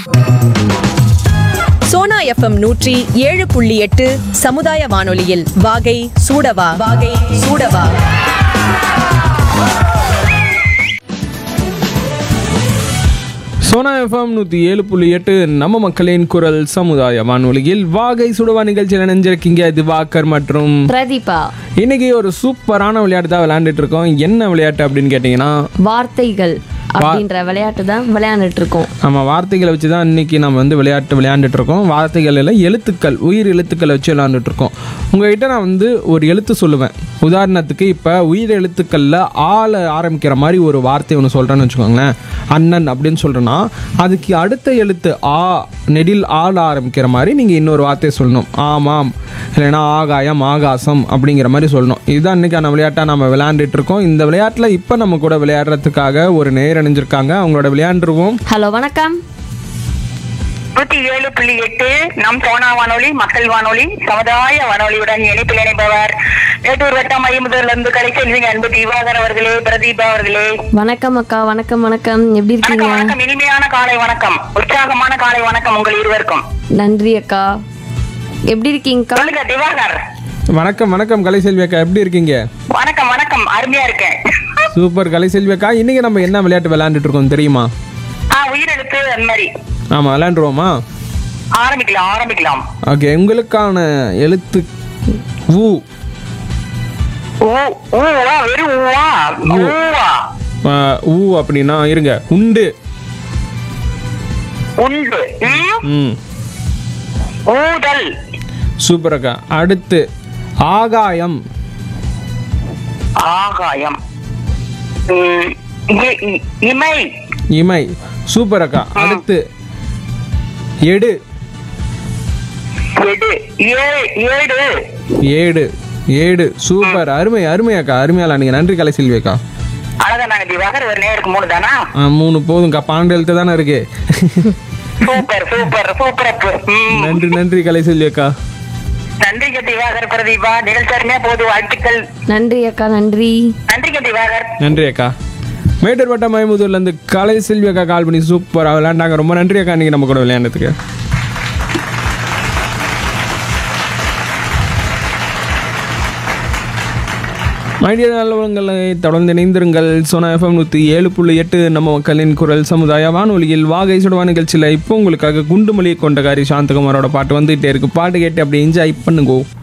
Sona FM 107.8 சமுதாய வானொலியில் வாகை சூடவா வாகை சூடவா. சோனா எஃப்எம் 107.8 நம்ம மக்களின் குரல் சமுதாய வானொலியில் வாகை சுடுவா நிகழ்ச்சியில் நினைஞ்சிருக்கீங்க திவாகர் மற்றும் பிரதீபா. இன்னைக்கு ஒரு சூப்பரான விளையாட்டு தான் விளையாண்டுட்டு இருக்கோம். என்ன விளையாட்டு அப்படின்னு கேட்டிங்கன்னா வார்த்தைகள் அப்படின்ற விளையாட்டு தான் விளையாண்டுட்டு இருக்கோம். நம்ம வார்த்தைகளை வச்சு தான் இன்னைக்கு நம்ம வந்து விளையாண்டுட்டு இருக்கோம். வார்த்தைகள் எல்லாம் எழுத்துக்கள், உயிர் எழுத்துக்களை வச்சு விளையாண்டுட்டு இருக்கோம். உங்ககிட்ட நான் வந்து ஒரு எழுத்து சொல்லுவேன். உதாரணத்துக்கு இப்போ உயிர் எழுத்துக்களில் ஆள ஆரம்பிக்கிற மாதிரி ஒரு வார்த்தை ஒன்று சொல்கிறேன்னு வச்சுக்கோங்களேன். அண்ணன் அப்படின்னு சொல்கிறேன்னா அதுக்கு அடுத்த எழுத்து ஆ, நெடில் ஆள ஆரம்பிக்கிற மாதிரி நீங்கள் இன்னொரு வார்த்தையை சொல்லணும். ஆமாம், இல்லைன்னா ஆகாயம், ஆகாசம் அப்படிங்கிற மாதிரி சொல்லணும். இதுதான் இன்றைக்கான விளையாட்டாக நம்ம விளையாண்டுட்டு இருக்கோம். இந்த விளையாட்டில் இப்போ நம்ம கூட விளையாடுறதுக்காக ஒரு நேர் அணிஞ்சிருக்காங்க. அவங்களோட விளையாண்டுருவோம். ஹலோ, வணக்கம். 107.8 நம் சோனா வானொலி, மக்கள் வானொலி, சமுதாய வானொலியுடன் இணைப்பில் இணைப்பவர் மேட்டூர் வட்டம் ஐம்பதுலேருந்து கலைச்செல்விங்க அன்பு திவாகர் அவர்களே, பிரதீபா அவர்களே. வணக்கம் அக்கா. வணக்கம் வணக்கம். எப்படி இருக்கீங்க? வணக்கம். இனிமையான காலை வணக்கம், உற்சாகமான காலை வணக்கம் உங்கள் இருவருக்கும். நன்றி அக்கா. எப்படி இருக்கீங்கக்கா? சொல்லுங்க திவாகர். வணக்கம் வணக்கம் கலைசெல்வி அக்கா, எப்படி இருக்கீங்க? வணக்கம் வணக்கம், அருமையா இருக்கேன். சூப்பர் கலைசெல்வி அக்கா. இன்னைக்கு நம்ம என்ன விளையாட்டு விளையாண்டுட்டு இருக்கோம் தெரியுமா? உயிரெழுத்து அந்த மாதிரி. ஆமாம், விளையாண்டுருவோமா? ஆரம்பிக்கலாம். ஓகே, உங்களுக்கான எழுத்து ஊ. வெறும் ஊ அப்படின்னா இருங்க, உண்டு. உண்டு. ஊதல். சூப்பர் அக்கா. அடுத்து ஆகாயம். ஆகாயம். இமை. இமை. சூப்பர் அக்கா. அடுத்து எடு. ஏடு. ஏடு. ஏடு. சூப்பர், அருமை அருமை அக்கா, அருமையால நீங்க. நன்றி கலைசெல்வி அக்கா. அழகா திவாகர். ஒரு நேருக்கு 3 தானா? 3 போதும்க்கா, 12 எழுத்து தானே இருக்கு. Super super super. நன்றி நன்றி கலைசெல்வி அக்கா. நன்றி திவாகர், பிரதீபா. நிகழ்ச்சி அருமையா போது, வாழ்த்துக்கள். நன்றி அக்கா. நன்றி திவாகர். நன்றி அக்கா. மேட்டூர் வட்டம் மயமுதூர்லேருந்து கலைசெல்வி அக்கா கால் பண்ணி சூப்பராக விளையாண்டாங்க. ரொம்ப நன்றி அக்கா, நீங்கள் நம்ம கூட விளையாண்டதுக்கு. மைடிய நல்லவங்களை தொடர்ந்து இணைந்திருங்கள். சோனா எஃப்எம் 107.8 நம்ம மக்களின் குரல் சமுதாய வானொலியில் வாகை சுடுவா நிகழ்ச்சியில் இப்போ உங்களுக்காக குண்டுமொழி கொண்டகாரி சாந்தகுமாரோட பாட்டு வந்துகிட்டே இருக்கு. பாட்டு கேட்டு அப்படி என்ஜாய் பண்ணுங்க.